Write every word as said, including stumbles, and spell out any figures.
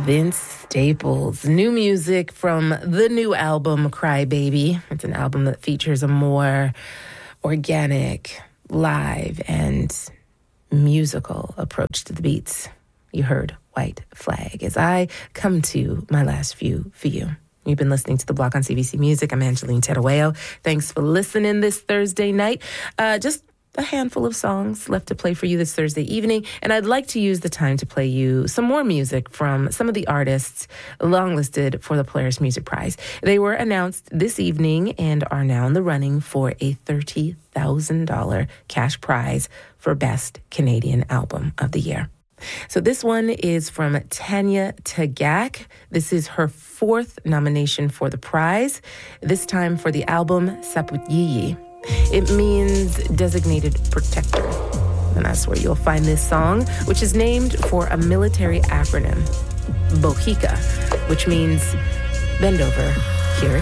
Vince Staples. New music from the new album, Cry Baby. It's an album that features a more organic, live, and musical approach to the beats. You heard White Flag as I come to my last few for you. You've been listening to The Block on C B C Music. I'm Angeline Terueo. Thanks for listening this Thursday night. Uh, just a handful of songs left to play for you this Thursday evening, and I'd like to use the time to play you some more music from some of the artists longlisted for the Polaris Music Prize. They were announced this evening and are now in the running for a thirty thousand dollars cash prize for Best Canadian Album of the Year. So this one is from Tanya Tagaq. This is her fourth nomination for the prize, this time for the album Saputyiyi. It means designated protector. And that's where you'll find this song, which is named for a military acronym, BOHICA, which means bend over,